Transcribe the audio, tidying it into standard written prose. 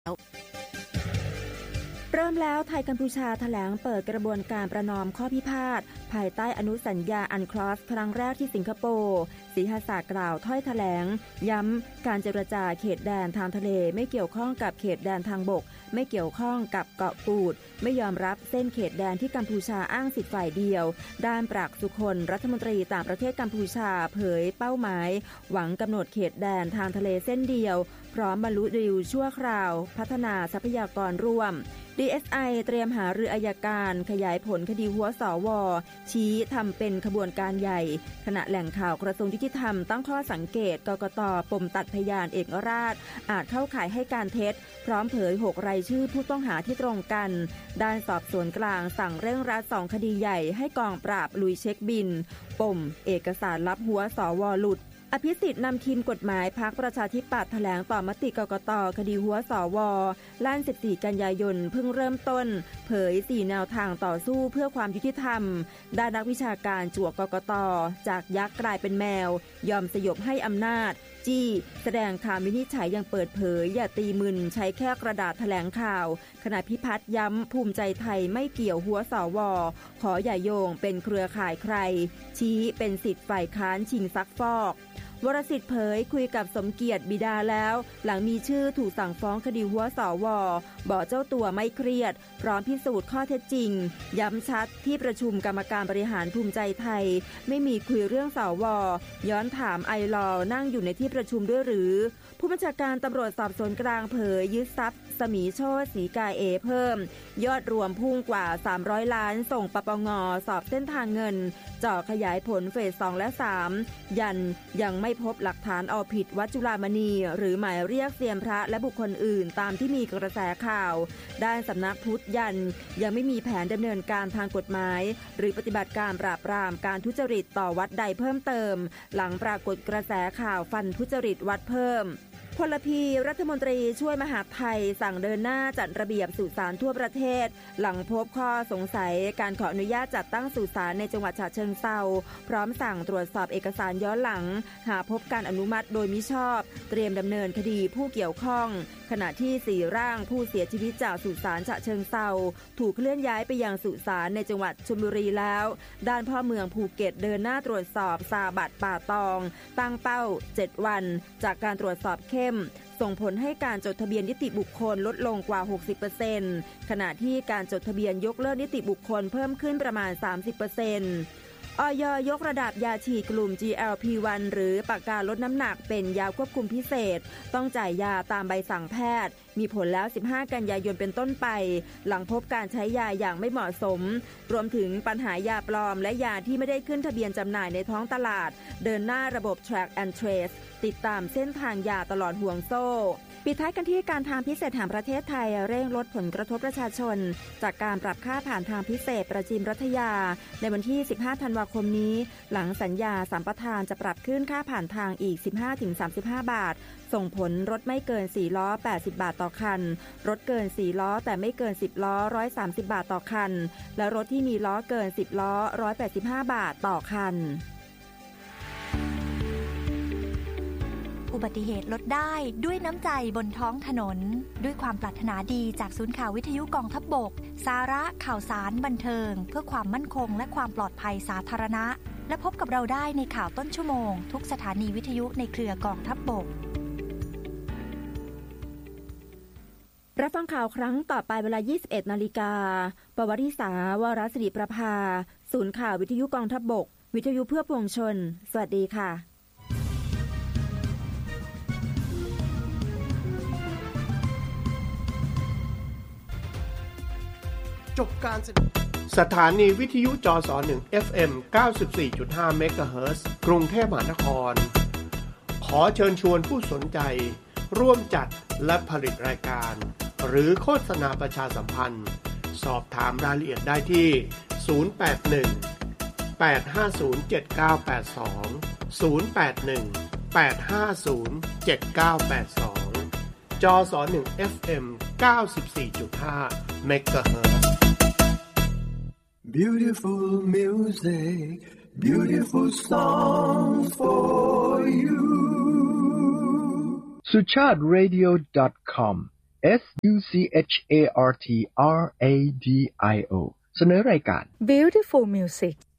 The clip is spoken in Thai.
เริ่มแล้วไทยกัมพูชาแถลงเปิดกระบวนการประนอมข้อพิพาทภายใต้อนุสัญญาอันคลอสครั้งแรกที่สิงคโปร์ศรีหศาสตร์กล่าวถ้อยแถลงย้ำการเจรจาเขตแดนทางทะเลไม่เกี่ยวข้องกับเขตแดนทางบกไม่เกี่ยวข้องกับเกาะกูดไม่ยอมรับเส้นเขตแดนที่กัมพูชาอ้างสิทธิ์ฝ่ายเดียวด้านปรักษ์สุคนรัฐมนตรีต่างประเทศกัมพูชาเผยเป้าหมายหวังกำหนดเขตแดนทางทะเลเส้นเดียวพร้อมบรรลุดีลชั่วคราวพัฒนาทรัพยากรร่วม DSI เตรียมหารืออัยการขยายผลคดีหัวสว.ชี้ทำเป็นขบวนการใหญ่ขณะแหล่งข่าวกระทรวงยุติธรรมตั้งข้อสังเกตกกต.ปมตัดพยานเอกราชอาจเข้าข่ายให้การเท็จพร้อมเผย6รายชื่อผู้ต้องหาที่ตรงกันด้านสอบสวนกลางสั่งเร่งรัด2คดีใหญ่ให้กองปราบลุยเช็คบินปมเอกสารลับหัวสว.หลุดอภิสิทธิ์นำทีมกฎหมายพรรคประชาธิปัตย์แถลงต่อมติกกต.คดีหัวสว.ลั่น14 กันยายนเพิ่งเริ่มต้นเผย4แนวทางต่อสู้เพื่อความยุติธรรมด้านนักวิชาการจั่วกกต.จากยักษ์กลายเป็นแมวยอมสยบให้อำนาจจี้แสดงคำวินิจฉัยยังเปิดเผยอย่าตีมึนใช้แค่กระดาษแถลงข่าวขณะพิพัฒน์ย้ำภูมิใจไทยไม่เกี่ยวหัวสว.ขออย่าโยงเป็นเครือข่ายใครชี้เป็นสิทธิ์ฝ่ายค้านชิงซักฟอกวรสิทธิ์เผยคุยกับสมเกียรติบิดาแล้วหลังมีชื่อถูกสั่งฟ้องคดีหัวสว.บอกเจ้าตัวไม่เครียดพร้อมพิสูจน์ข้อเท็จจริงย้ำชัดที่ประชุมกรรมการบริหารภูมิใจไทยไม่มีคุยเรื่องสว.ย้อนถามไอลอนั่งอยู่ในที่ประชุมด้วยหรือผู้บัญชาการตำรวจสอบสวนกลางเผยยึดทรัพย์สมีโชติศรีกาเอเพิ่มยอดรวมพุ่งกว่า300ล้านส่งปปง.สอบเส้นทางเงินเจาะขยายผลเฟส 2 และ 3 ยังไม่พบหลักฐานเอาผิดวัดจุฬามณีหรือหมายเรียกเซียนพระและบุคคลอื่นตามที่มีกระแสข่าวด้านสำนักพุทธยังไม่มีแผนดำเนินการทางกฎหมายหรือปฏิบัติการปราบปรามการทุจริตต่อวัดใดเพิ่มเติมหลังปรากฏกระแสข่าวฟันทุจริตวัดเพิ่มพลพีรัฐมนตรีช่วยมหาดไทยสั่งเดินหน้าจัดระเบียบสุสานทั่วประเทศหลังพบข้อสงสัยการขออนุญาตจัดตั้งสุสานในจังหวัดฉะเชิงเทราพร้อมสั่งตรวจสอบเอกสารย้อนหลังหากพบการอนุมัติโดยมิชอบเตรียมดำเนินคดีผู้เกี่ยวข้องขณะที่4ร่างผู้เสียชีวิตจากสุสานฉะเชิงเทราถูกเคลื่อนย้ายไปยังสุสานในจังหวัดชลบุรีแล้วด้านพ่อเมืองภูเก็ตเดินหน้าตรวจสอบซาบัดป่าตองตั้งเป้า7วันจากการตรวจสอบเข้มส่งผลให้การจดทะเบียนนิติบุคคลลดลงกว่า 60% ขณะที่การจดทะเบียนยกเลิกนิติบุคคลเพิ่มขึ้นประมาณ 30%อย.ยกระดับยาฉีดกลุ่ม GLP-1 หรือปากกาลดน้ำหนักเป็นยาควบคุมพิเศษต้องจ่ายยาตามใบสั่งแพทย์มีผลแล้ว15 กันยายนเป็นต้นไปหลังพบการใช้ยาอย่างไม่เหมาะสมรวมถึงปัญหายาปลอมและยาที่ไม่ได้ขึ้นทะเบียนจำหน่ายในท้องตลาดเดินหน้าระบบ Track and Trace ติดตามเส้นทางยาตลอดห่วงโซ่ปิดท้ายกันที่การทางพิเศษแห่งประเทศไทยเร่งลดผลกระทบประชาชนจากการปรับค่าผ่านทางพิเศษประจิมรัฐยาในวันที่15ธันวาคมนี้หลังสัญญาสัมปทานจะปรับขึ้นค่าผ่านทางอีก 15-35 บาทส่งผลรถไม่เกิน4ล้อ80บาทต่อคันรถเกิน4ล้อแต่ไม่เกิน10ล้อ130บาทต่อคันและรถที่มีล้อเกิน10ล้อ185บาทต่อคันอุบัติเหตุลดได้ด้วยน้ำใจบนท้องถนนด้วยความปรารถนาดีจากศูนย์ข่าววิทยุกองทัพบกสาระข่าวสารบันเทิงเพื่อความมั่นคงและความปลอดภัยสาธารณะและพบกับเราได้ในข่าวต้นชั่วโมงทุกสถานีวิทยุในเครือกองทัพบกรับฟังข่าวครั้งต่อไปเวลา 21 นาฬิกาปวริษาวรศิริประภาศูนย์ข่าววิทยุกองทัพบกวิทยุเพื่อปวงชนสวัสดีค่ะจบการสถานีวิทยุจส1 FM 94.5 เมกะเฮิรตซ์กรุงเทพมหานครขอเชิญชวนผู้สนใจร่วมจัดและผลิตรายการหรือโฆษณาประชาสัมพันธ์สอบถามรายละเอียดได้ที่081 850 7982 081 850 7982 จส1 FM 94.5 เมกะเฮิรตซ์ Beautiful music, beautiful songs for you. suchadradio.com SUCHARTRADIO เสนอรายการ Beautiful Music